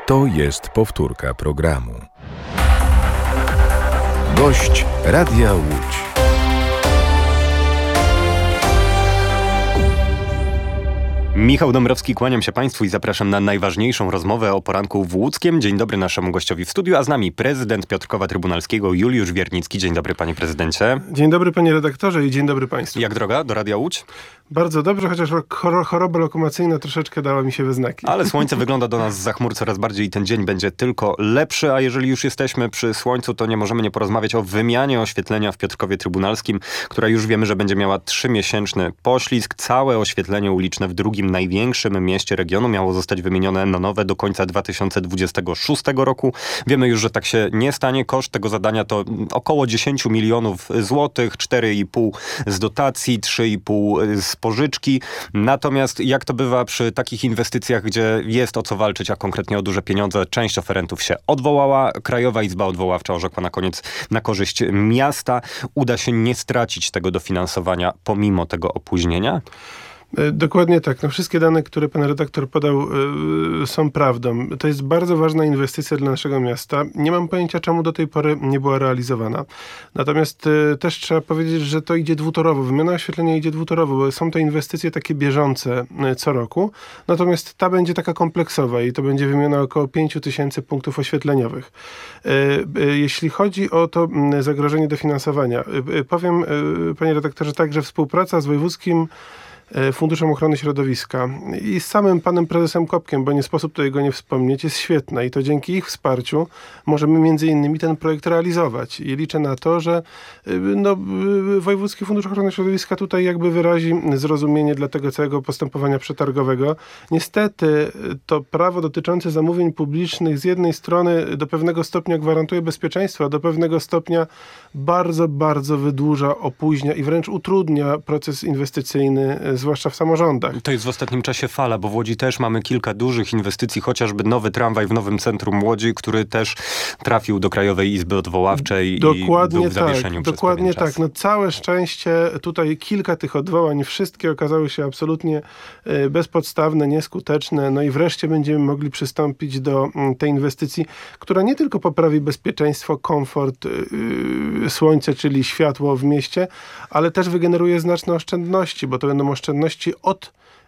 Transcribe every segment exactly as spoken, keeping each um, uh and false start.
To jest powtórka programu. Gość Radia Łódź. Michał Dąbrowski, kłaniam się Państwu i zapraszam na najważniejszą rozmowę o poranku w Łódzkiem. Dzień dobry naszemu gościowi w studiu, a z nami prezydent Piotrkowa Trybunalskiego Juliusz Wiernicki. Dzień dobry, panie prezydencie. Dzień dobry, panie redaktorze, i dzień dobry państwu. Jak droga do Radia Łódź? Bardzo dobrze, chociaż chor- choroba lokomocyjna troszeczkę dała mi się we znaki. Ale słońce wygląda do nas zza chmur coraz bardziej i ten dzień będzie tylko lepszy, a jeżeli już jesteśmy przy słońcu, to nie możemy nie porozmawiać o wymianie oświetlenia w Piotrkowie Trybunalskim, która już wiemy, że będzie miała trzymiesięczny poślizg. Całe oświetlenie uliczne w drugim największym mieście regionu miało zostać wymienione na nowe do końca dwa tysiące dwudziestego szóstego roku. Wiemy już, że tak się nie stanie. Koszt tego zadania to około dziesięć milionów złotych, cztery i pół z dotacji, trzy i pół z pożyczki. Natomiast jak to bywa przy takich inwestycjach, gdzie jest o co walczyć, a konkretnie o duże pieniądze, część oferentów się odwołała. Krajowa Izba Odwoławcza orzekła na koniec na korzyść miasta. Uda się nie stracić tego dofinansowania pomimo tego opóźnienia? Dokładnie tak. No, wszystkie dane, które pan redaktor podał, yy, są prawdą. To jest bardzo ważna inwestycja dla naszego miasta. Nie mam pojęcia, czemu do tej pory nie była realizowana. Natomiast yy, też trzeba powiedzieć, że to idzie dwutorowo. Wymiana oświetlenia idzie dwutorowo, bo są to inwestycje takie bieżące yy, co roku. Natomiast ta będzie taka kompleksowa i to będzie wymiana około pięć tysięcy punktów oświetleniowych. Yy, yy, jeśli chodzi o to yy, zagrożenie dofinansowania, yy, powiem, yy, panie redaktorze, tak, że współpraca z wojewódzkim Funduszem Ochrony Środowiska i z samym panem prezesem Kopkiem, bo nie sposób tutaj go nie wspomnieć, jest świetna i to dzięki ich wsparciu możemy między innymi ten projekt realizować. I liczę na to, że no, Wojewódzki Fundusz Ochrony Środowiska tutaj jakby wyrazi zrozumienie dla tego całego postępowania przetargowego. Niestety to prawo dotyczące zamówień publicznych z jednej strony do pewnego stopnia gwarantuje bezpieczeństwo, a do pewnego stopnia bardzo, bardzo wydłuża, opóźnia i wręcz utrudnia proces inwestycyjny, zwłaszcza w samorządach. To jest w ostatnim czasie fala, bo w Łodzi też mamy kilka dużych inwestycji, chociażby nowy tramwaj w nowym centrum Łodzi, który też trafił do Krajowej Izby Odwoławczej dokładnie i był w zawieszeniu tak, przez dokładnie pewien czas. tak. No całe szczęście tutaj kilka tych odwołań, wszystkie okazały się absolutnie y, bezpodstawne, nieskuteczne. No i wreszcie będziemy mogli przystąpić do y, tej inwestycji, która nie tylko poprawi bezpieczeństwo, komfort, y, y, słońce, czyli światło w mieście, ale też wygeneruje znaczne oszczędności, bo to będą oszczędności od,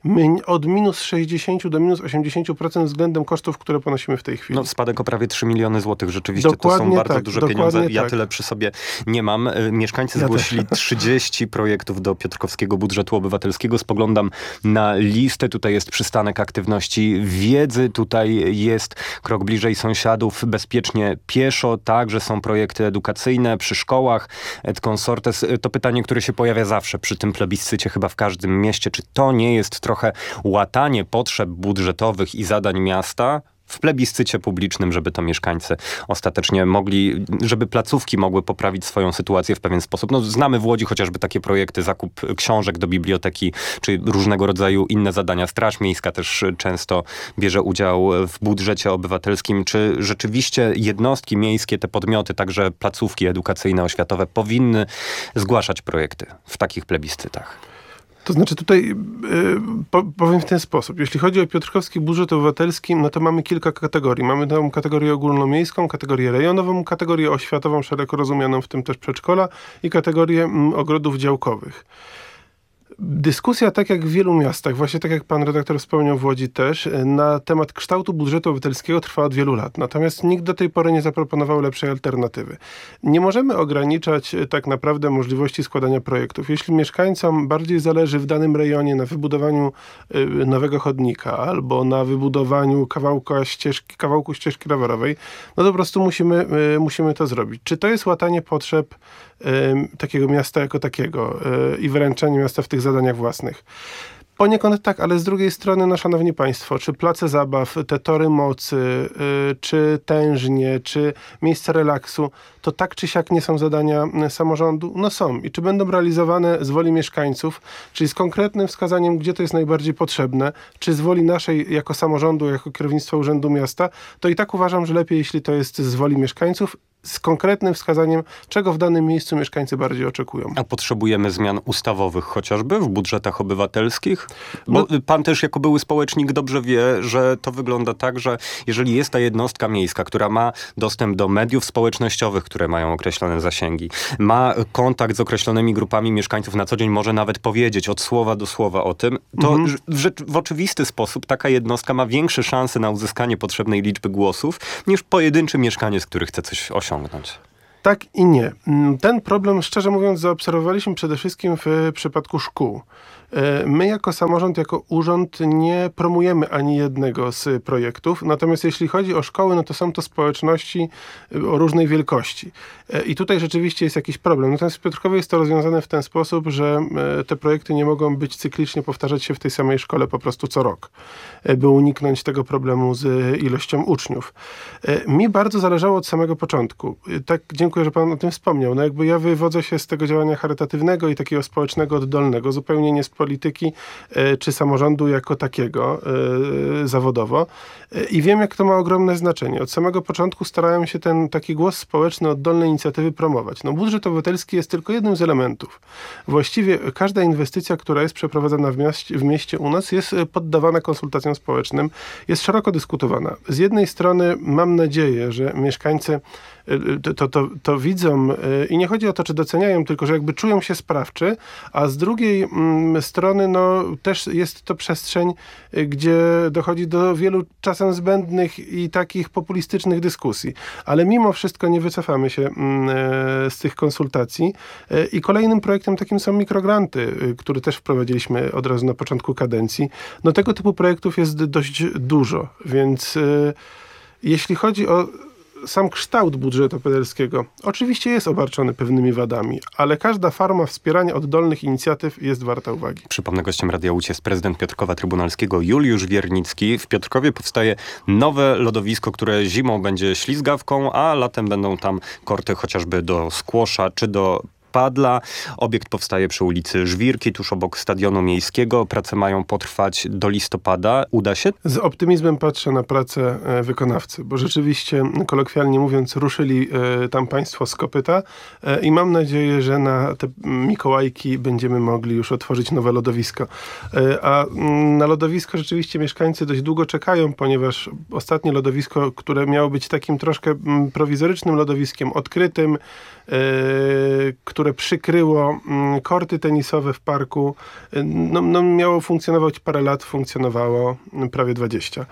od minus sześćdziesiąt do minus osiemdziesiąt procent względem kosztów, które ponosimy w tej chwili. No spadek o prawie trzy miliony złotych. Rzeczywiście dokładnie to są bardzo tak, duże pieniądze. Ja tak. tyle przy sobie nie mam. Mieszkańcy ja zgłosili też. trzydzieści projektów do Piotrkowskiego Budżetu Obywatelskiego. Spoglądam na listę. Tutaj jest przystanek aktywności wiedzy. Tutaj jest krok bliżej sąsiadów, bezpiecznie pieszo. Także są projekty edukacyjne przy szkołach. Et consortes. To pytanie, które się pojawia zawsze przy tym plebiscycie, chyba w każdym mieście. Czy to nie jest trochę łatanie potrzeb budżetowych i zadań miasta w plebiscycie publicznym, żeby to mieszkańcy ostatecznie mogli, żeby placówki mogły poprawić swoją sytuację w pewien sposób. No, znamy w Łodzi chociażby takie projekty, zakup książek do biblioteki, czy różnego rodzaju inne zadania. Straż Miejska też często bierze udział w budżecie obywatelskim. Czy rzeczywiście jednostki miejskie, te podmioty, także placówki edukacyjne, oświatowe powinny zgłaszać projekty w takich plebiscytach? To znaczy tutaj yy, po, powiem w ten sposób. Jeśli chodzi o Piotrkowski Budżet Obywatelski, no to mamy kilka kategorii. Mamy tą kategorię ogólnomiejską, kategorię rejonową, kategorię oświatową, szeroko rozumianą, w tym też przedszkola i kategorię mm, ogrodów działkowych. Dyskusja, tak jak w wielu miastach, właśnie tak jak pan redaktor wspomniał w Łodzi też, na temat kształtu budżetu obywatelskiego trwa od wielu lat. Natomiast nikt do tej pory nie zaproponował lepszej alternatywy. Nie możemy ograniczać tak naprawdę możliwości składania projektów. Jeśli mieszkańcom bardziej zależy w danym rejonie na wybudowaniu y, nowego chodnika albo na wybudowaniu kawałka ścieżki, kawałku ścieżki rowerowej, no to po prostu musimy, y, musimy to zrobić. Czy to jest łatanie potrzeb y, takiego miasta jako takiego y, i wyręczanie miasta w tych zadaniach własnych? Poniekąd tak, ale z drugiej strony, no szanowni państwo, czy place zabaw, te tory mocy, yy, czy tężnie, czy miejsca relaksu, to tak czy siak nie są zadania samorządu? No są. I czy będą realizowane z woli mieszkańców, czyli z konkretnym wskazaniem, gdzie to jest najbardziej potrzebne, czy z woli naszej jako samorządu, jako kierownictwa Urzędu Miasta, to i tak uważam, że lepiej, jeśli to jest z woli mieszkańców z konkretnym wskazaniem, czego w danym miejscu mieszkańcy bardziej oczekują. A potrzebujemy zmian ustawowych chociażby w budżetach obywatelskich? Bo No, pan też jako były społecznik dobrze wie, że to wygląda tak, że jeżeli jest ta jednostka miejska, która ma dostęp do mediów społecznościowych, które mają określone zasięgi, ma kontakt z określonymi grupami mieszkańców na co dzień, może nawet powiedzieć od słowa do słowa o tym, to Mhm. w, rzecz- w oczywisty sposób taka jednostka ma większe szanse na uzyskanie potrzebnej liczby głosów niż pojedynczy mieszkaniec, który chce coś osiągnąć. Tak i nie. Ten problem, szczerze mówiąc, zaobserwowaliśmy przede wszystkim w przypadku szkół. My jako samorząd, jako urząd nie promujemy ani jednego z projektów, natomiast jeśli chodzi o szkoły, no to są to społeczności o różnej wielkości. I tutaj rzeczywiście jest jakiś problem. Natomiast w Piotrkowie jest to rozwiązane w ten sposób, że te projekty nie mogą być cyklicznie powtarzać się w tej samej szkole po prostu co rok, by uniknąć tego problemu z ilością uczniów. Mi bardzo zależało od samego początku. Tak, dziękuję, że pan o tym wspomniał. No jakby ja wywodzę się z tego działania charytatywnego i takiego społecznego, oddolnego, zupełnie nie z polityki e, czy samorządu jako takiego e, zawodowo. E, I wiem, jak to ma ogromne znaczenie. Od samego początku starałem się ten taki głos społeczny, oddolne inicjatywy promować. No, budżet obywatelski jest tylko jednym z elementów. Właściwie każda inwestycja, która jest przeprowadzana w mieście, w mieście u nas, jest poddawana konsultacjom społecznym, jest szeroko dyskutowana. Z jednej strony mam nadzieję, że mieszkańcy To, to, to, to widzą i nie chodzi o to, czy doceniają, tylko że jakby czują się sprawczy, a z drugiej mm, strony no, też jest to przestrzeń, gdzie dochodzi do wielu czasem zbędnych i takich populistycznych dyskusji. Ale mimo wszystko nie wycofamy się mm, z tych konsultacji. I kolejnym projektem takim są mikrogranty, który też wprowadziliśmy od razu na początku kadencji. No tego typu projektów jest dość dużo, więc y, jeśli chodzi o sam kształt budżetu obywatelskiego oczywiście jest obarczony pewnymi wadami, ale każda forma wspierania oddolnych inicjatyw jest warta uwagi. Przypomnę, gościem Radia Łódź jest prezydent Piotrkowa Trybunalskiego Juliusz Wiernicki. W Piotrkowie powstaje nowe lodowisko, które zimą będzie ślizgawką, a latem będą tam korty chociażby do squasha czy do padla. Obiekt powstaje przy ulicy Żwirki, tuż obok Stadionu Miejskiego. Prace mają potrwać do listopada. Uda się? Z optymizmem patrzę na pracę e, wykonawcy, bo rzeczywiście, kolokwialnie mówiąc, ruszyli e, tam państwo z kopyta e, i mam nadzieję, że na te Mikołajki będziemy mogli już otworzyć nowe lodowisko. E, a m, na lodowisko rzeczywiście mieszkańcy dość długo czekają, ponieważ ostatnie lodowisko, które miało być takim troszkę m, prowizorycznym lodowiskiem, odkrytym, e, które przykryło m, korty tenisowe w parku, no, no, miało funkcjonować parę lat, funkcjonowało prawie dwadzieścia.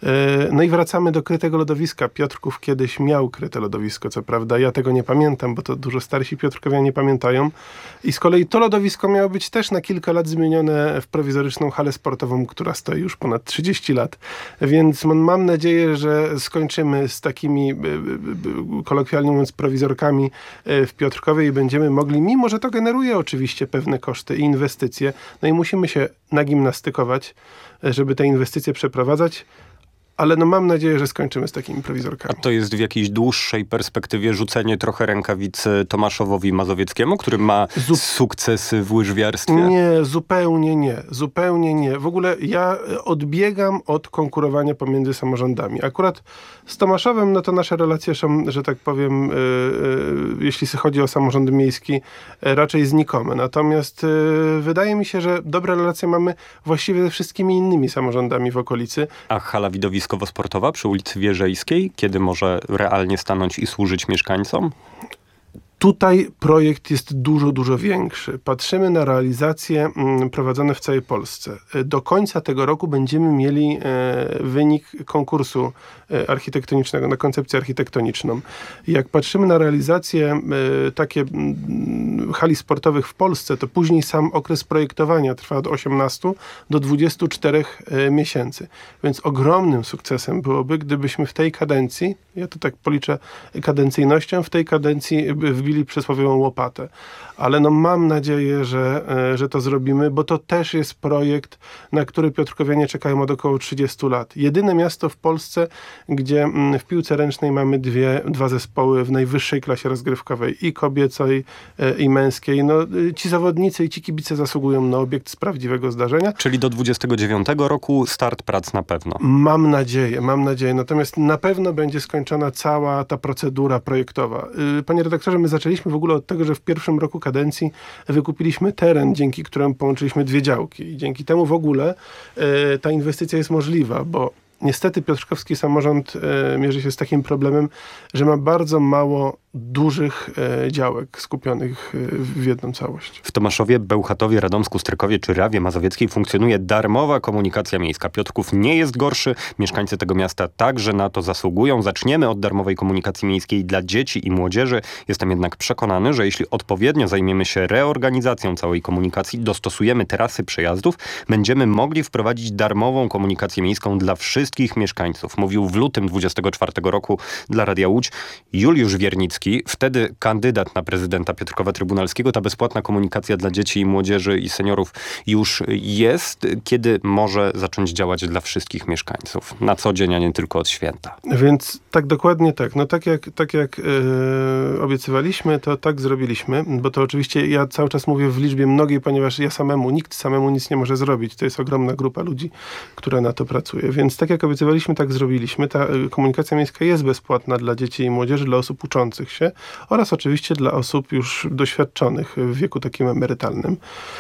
No i wracamy do krytego lodowiska. Piotrków kiedyś miał kryte lodowisko, co prawda. Ja tego nie pamiętam, bo to dużo starsi Piotrkowianie pamiętają. I z kolei to lodowisko miało być też na kilka lat zmienione w prowizoryczną halę sportową, która stoi już ponad trzydzieści lat. Więc mam nadzieję, że skończymy z takimi, kolokwialnie mówiąc, prowizorkami w Piotrkowie i będziemy mogli, mimo że to generuje oczywiście pewne koszty i inwestycje, no i musimy się nagimnastykować, żeby te inwestycje przeprowadzać, ale no mam nadzieję, że skończymy z takimi prowizorkami. A to jest w jakiejś dłuższej perspektywie rzucenie trochę rękawicy Tomaszowowi Mazowieckiemu, który ma Zup- sukcesy w łyżwiarstwie? Nie, zupełnie nie. Zupełnie nie. W ogóle ja odbiegam od konkurowania pomiędzy samorządami. Akurat z Tomaszowem, no to nasze relacje są, że tak powiem, yy, yy, jeśli chodzi o samorząd miejski, yy, raczej znikome. Natomiast yy, wydaje mi się, że dobre relacje mamy właściwie ze wszystkimi innymi samorządami w okolicy. A hala widowiskowo-sportowa przy ulicy Wierzejskiej, kiedy może realnie stanąć i służyć mieszkańcom? Tutaj projekt jest dużo, dużo większy. Patrzymy na realizacje mm, prowadzone w całej Polsce. Do końca tego roku będziemy mieli e, wynik konkursu e, architektonicznego, na koncepcję architektoniczną. Jak patrzymy na realizacje e, takie m, hali sportowych w Polsce, to później sam okres projektowania trwa od osiemnastu do dwudziestu czterech e, miesięcy. Więc ogromnym sukcesem byłoby, gdybyśmy w tej kadencji, ja to tak policzę kadencyjnością, w tej kadencji wbili zostawili przysłowiową łopatę. Ale no mam nadzieję, że, że to zrobimy, bo to też jest projekt, na który piotrkowianie czekają od około trzydziestu lat. Jedyne miasto w Polsce, gdzie w piłce ręcznej mamy dwie, dwa zespoły w najwyższej klasie rozgrywkowej, i kobiecej, i męskiej. No, ci zawodnicy i ci kibice zasługują na obiekt z prawdziwego zdarzenia. Czyli do dwudziestego dziewiątego roku start prac na pewno. Mam nadzieję, mam nadzieję. Natomiast na pewno będzie skończona cała ta procedura projektowa. Panie redaktorze, my zaczęliśmy w ogóle od tego, że w pierwszym roku kadencji wykupiliśmy teren, dzięki któremu połączyliśmy dwie działki. I dzięki temu w ogóle e, ta inwestycja jest możliwa, bo niestety piotrkowski samorząd e, mierzy się z takim problemem, że ma bardzo mało dużych e, działek skupionych e, w jedną całość. W Tomaszowie, Bełchatowie, Radomsku, Strykowie czy Rawie Mazowieckiej funkcjonuje darmowa komunikacja miejska. Piotrków nie jest gorszy, mieszkańcy tego miasta także na to zasługują. Zaczniemy od darmowej komunikacji miejskiej dla dzieci i młodzieży. Jestem jednak przekonany, że jeśli odpowiednio zajmiemy się reorganizacją całej komunikacji, dostosujemy trasy przejazdów, będziemy mogli wprowadzić darmową komunikację miejską dla wszystkich mieszkańców. Mówił w lutym dwudziestego czwartego roku dla Radia Łódź Juliusz Wiernicki, wtedy kandydat na prezydenta Piotrkowa Trybunalskiego. Ta bezpłatna komunikacja dla dzieci i młodzieży i seniorów już jest. Kiedy może zacząć działać dla wszystkich mieszkańców? Na co dzień, a nie tylko od święta. Więc tak, dokładnie tak. No tak jak, tak jak yy, obiecywaliśmy, to tak zrobiliśmy, bo to oczywiście ja cały czas mówię w liczbie mnogiej, ponieważ ja samemu, nikt samemu nic nie może zrobić. To jest ogromna grupa ludzi, która na to pracuje. Więc tak jak obiecywaliśmy, tak zrobiliśmy. Ta komunikacja miejska jest bezpłatna dla dzieci i młodzieży, dla osób uczących się oraz oczywiście dla osób już doświadczonych w wieku takim emerytalnym.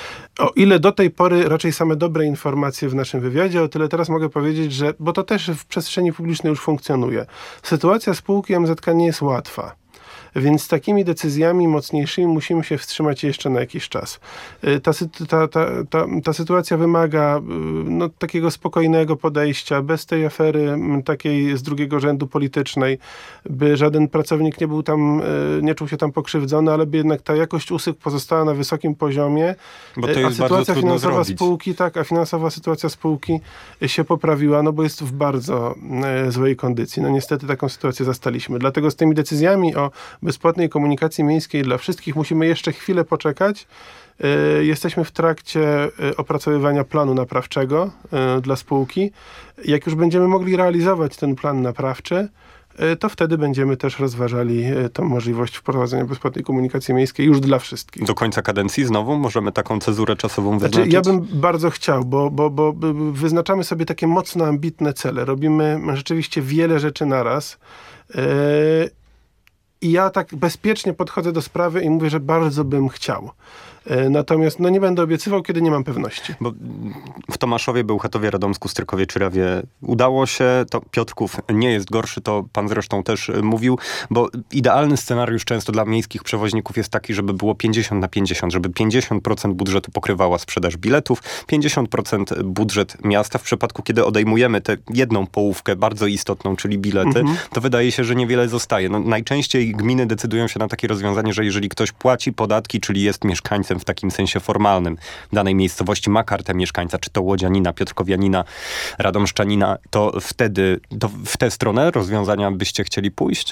O ile do tej pory raczej same dobre informacje w naszym wywiadzie, o tyle teraz mogę powiedzieć, że, bo to też w przestrzeni publicznej już funkcjonuje. Sytuacja spółki M Z K nie jest łatwa. Więc z takimi decyzjami mocniejszymi musimy się wstrzymać jeszcze na jakiś czas. Ta, ta, ta, ta, ta sytuacja wymaga no, takiego spokojnego podejścia, bez tej afery takiej z drugiego rzędu politycznej, by żaden pracownik nie był tam, nie czuł się tam pokrzywdzony, ale by jednak ta jakość usług pozostała na wysokim poziomie. Bo to jest a sytuacja bardzo finansowa zrobić. spółki, tak, a finansowa sytuacja spółki się poprawiła, no bo jest w bardzo e, złej kondycji. No niestety taką sytuację zastaliśmy. Dlatego z tymi decyzjami o bezpłatnej komunikacji miejskiej dla wszystkich musimy jeszcze chwilę poczekać. Y, jesteśmy w trakcie y, opracowywania planu naprawczego y, dla spółki. Jak już będziemy mogli realizować ten plan naprawczy, y, to wtedy będziemy też rozważali y, tą możliwość wprowadzenia bezpłatnej komunikacji miejskiej już dla wszystkich. Do końca kadencji znowu możemy taką cezurę czasową wyznaczyć? Znaczy, ja bym bardzo chciał, bo, bo, bo wyznaczamy sobie takie mocno ambitne cele. Robimy rzeczywiście wiele rzeczy naraz. Y, I ja tak bezpiecznie podchodzę do sprawy i mówię, że bardzo bym chciał. Natomiast no, nie będę obiecywał, kiedy nie mam pewności. Bo w Tomaszowie, Bełchatowie, Radomsku, Strykowie czy Rawie udało się. To Piotrków nie jest gorszy, to pan zresztą też mówił, bo idealny scenariusz często dla miejskich przewoźników jest taki, żeby było pięćdziesiąt na pięćdziesiąt, żeby pięćdziesiąt procent budżetu pokrywała sprzedaż biletów, pięćdziesiąt procent budżet miasta. W przypadku, kiedy odejmujemy tę jedną połówkę bardzo istotną, czyli bilety, mhm. to wydaje się, że niewiele zostaje. No, najczęściej gminy decydują się na takie rozwiązanie, że jeżeli ktoś płaci podatki, czyli jest mieszkańcem w takim sensie formalnym danej miejscowości, ma kartę mieszkańca, czy to łodzianina, piotrkowianina, radomszczanina, to wtedy to w tę stronę rozwiązania byście chcieli pójść?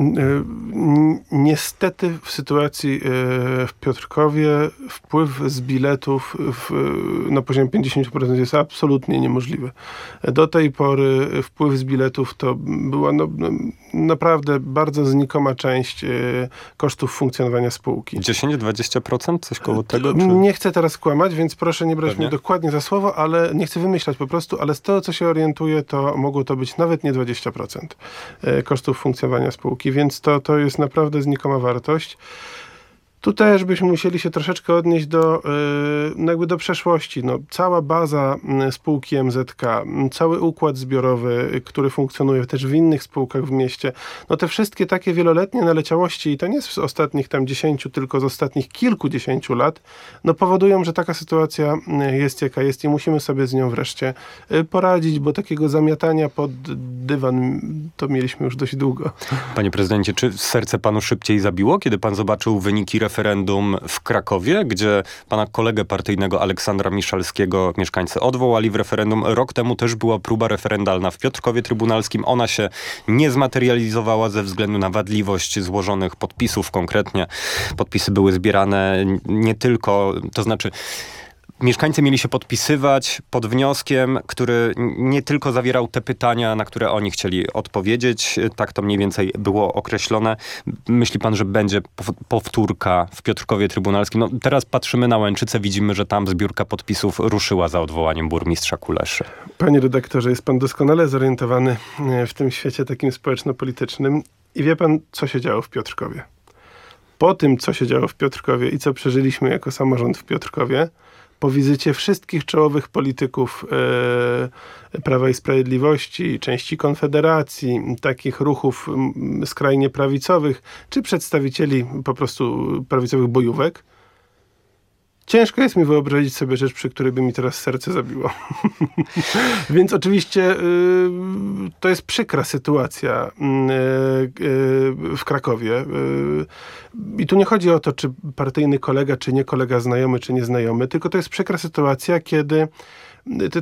Niestety w sytuacji w Piotrkowie wpływ z biletów w, na poziomie pięćdziesiąt procent jest absolutnie niemożliwy. Do tej pory wpływ z biletów to była no, naprawdę bardzo znikoma część kosztów funkcjonowania spółki. dziesięć do dwudziestu procent? Coś koło tego? Czy... Nie chcę teraz kłamać, więc proszę nie brać Pewnie? mnie dokładnie za słowo, ale nie chcę wymyślać po prostu, ale z tego, co się orientuję, to mogło to być nawet nie dwadzieścia procent kosztów funkcjonowania spółki. Więc to, to jest naprawdę znikoma wartość. Tu też byśmy musieli się troszeczkę odnieść do, yy, jakby do przeszłości. No, cała baza spółki M Z K, cały układ zbiorowy, który funkcjonuje też w innych spółkach w mieście, no te wszystkie takie wieloletnie naleciałości, i to nie z ostatnich tam dziesięciu, tylko z ostatnich kilkudziesięciu lat, no powodują, że taka sytuacja jest jaka jest i musimy sobie z nią wreszcie poradzić, bo takiego zamiatania pod dywan to mieliśmy już dość długo. Panie prezydencie, czy serce panu szybciej zabiło, kiedy pan zobaczył wyniki referendum w Krakowie, gdzie pana kolegę partyjnego Aleksandra Miszalskiego mieszkańcy odwołali w referendum? Rok temu też była próba referendalna w Piotrkowie Trybunalskim. Ona się nie zmaterializowała ze względu na wadliwość złożonych podpisów. Konkretnie podpisy były zbierane nie tylko, to znaczy mieszkańcy mieli się podpisywać pod wnioskiem, który nie tylko zawierał te pytania, na które oni chcieli odpowiedzieć. Tak to mniej więcej było określone. Myśli pan, że będzie powtórka w Piotrkowie Trybunalskim? No, teraz patrzymy na Łęczycę, widzimy, że tam zbiórka podpisów ruszyła za odwołaniem burmistrza Kuleszy. Panie redaktorze, jest pan doskonale zorientowany w tym świecie takim społeczno-politycznym i wie pan, co się działo w Piotrkowie. Po tym, co się działo w Piotrkowie i co przeżyliśmy jako samorząd w Piotrkowie, po wizycie wszystkich czołowych polityków e, Prawa i Sprawiedliwości, części Konfederacji, takich ruchów m, skrajnie prawicowych, czy przedstawicieli po prostu prawicowych bojówek, ciężko jest mi wyobrazić sobie rzecz, przy której by mi teraz serce zabiło. Więc oczywiście y, to jest przykra sytuacja y, y, w Krakowie. Y, I tu nie chodzi o to, czy partyjny kolega, czy nie kolega, znajomy, czy nieznajomy, tylko to jest przykra sytuacja, kiedy